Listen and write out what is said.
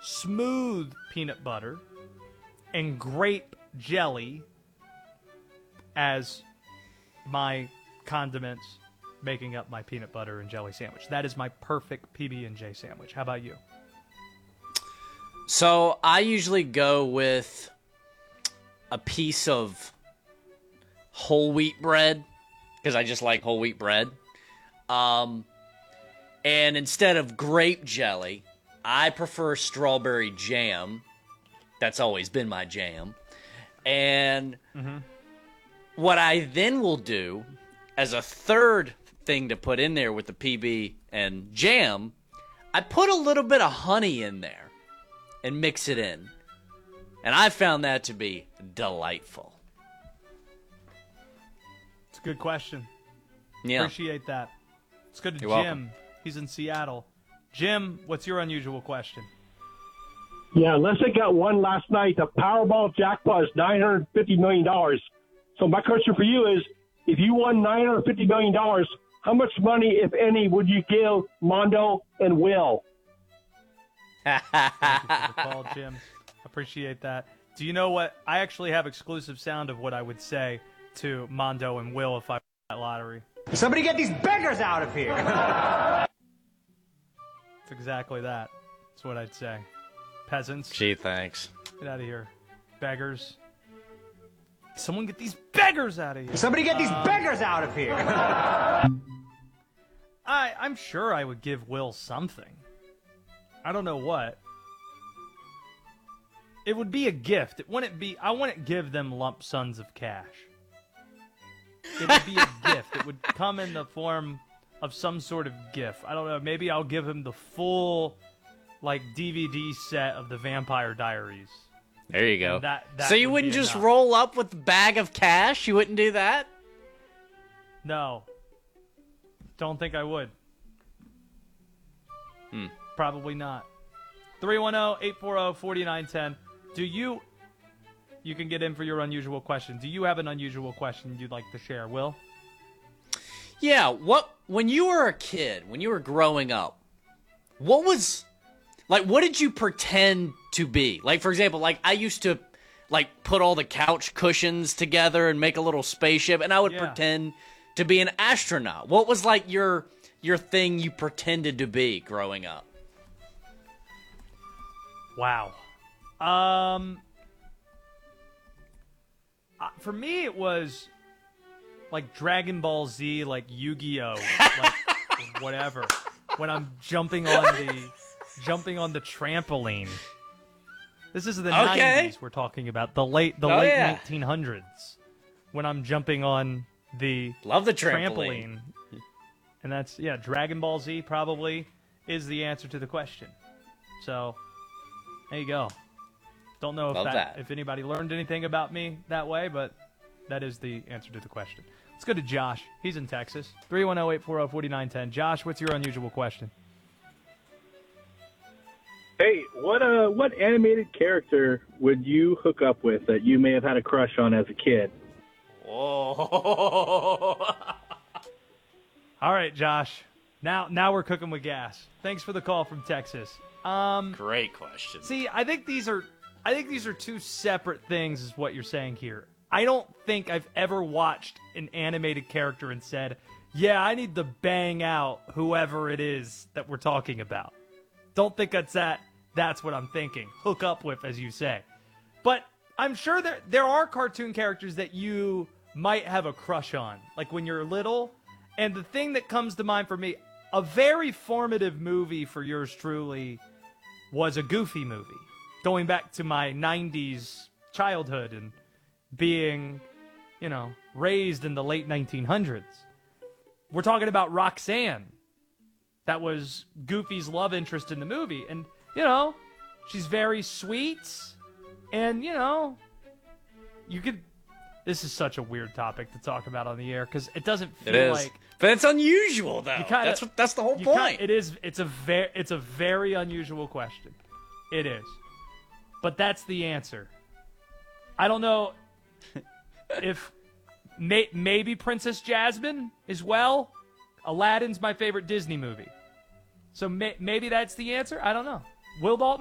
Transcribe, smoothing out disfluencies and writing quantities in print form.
smooth peanut butter and grape jelly as my condiments making up my peanut butter and jelly sandwich. That is my perfect PB&J sandwich. How about you? So I usually go with a piece of whole wheat bread because I just like whole wheat bread. And instead of grape jelly, I prefer strawberry jam. That's always been my jam. And what I then will do as a third thing to put in there with the PB and jam, I put a little bit of honey in there and mix it in. And I found that to be delightful. It's a good question. Yeah. Appreciate that. Let's go to You're Jim. welcome. He's in Seattle. Jim, what's your unusual question? Yeah, Leslie got one last night. The Powerball jackpot is $950 million. So my question for you is, if you won $950 million, how much money, if any, would you give Mondo and Will? Thank you for the call, Jim. Appreciate that. Do you know what? I actually have exclusive sound of what I would say to Mondo and Will if I won that lottery. Somebody get these beggars out of here! It's exactly that. That's what I'd say. Peasants, Gee, thanks. get out of here. Beggars. Someone get these beggars out of here. Somebody get these beggars out of here! I'm sure I would give Will something. I don't know what. It would be a gift. It wouldn't be. I wouldn't give them lump sums of cash. It would be a gift. It would come in the form of some sort of gift. I don't know. Maybe I'll give him the full, DVD set of the Vampire Diaries. There you go. And that so you would wouldn't be just enough. roll up with a bag of cash? You wouldn't do that? No. Don't think I would. Probably not. 310-840-4910. Do you can get in for your unusual question. Do you have an unusual question you'd like to share, Will? Yeah, when you were a kid, when you were growing up, what did you pretend to be? Like, for example, I used to, put all the couch cushions together and make a little spaceship, and I would pretend to be an astronaut. What was, your thing you pretended to be growing up? Wow. For me, it was Dragon Ball Z, Yu-Gi-Oh, whatever. When I'm jumping on the trampoline. This is the 90s we're talking about, the late 1900s. When I'm jumping on the Love the trampoline. And that's Dragon Ball Z probably is the answer to the question. So there you go. Don't know if anybody learned anything about me that way, but that is the answer to the question. Let's go to Josh. He's in Texas. 310-840-4910. Josh, what's your unusual question? Hey, what animated character would you hook up with that you may have had a crush on as a kid? Whoa. All right, Josh. Now we're cooking with gas. Thanks for the call from Texas. Great question. See, I think these are two separate things is what you're saying here. I don't think I've ever watched an animated character and said, yeah, I need to bang out whoever it is that we're talking about. Don't think that's what I'm thinking. Hook up with, as you say. But I'm sure there are cartoon characters that you might have a crush on, like when you're little. And the thing that comes to mind for me, a very formative movie for yours truly was a Goofy movie. Going back to my 90s childhood and being, raised in the late 1900s. We're talking about Roxanne. That was Goofy's love interest in the movie. And, she's very sweet. And, this is such a weird topic to talk about on the air because it doesn't feel like... But it's unusual, though. That's the whole point. It's a very unusual question. It is. But that's the answer. I don't know if maybe Princess Jasmine as well. Aladdin's my favorite Disney movie. So maybe that's the answer. I don't know. Will Dalton?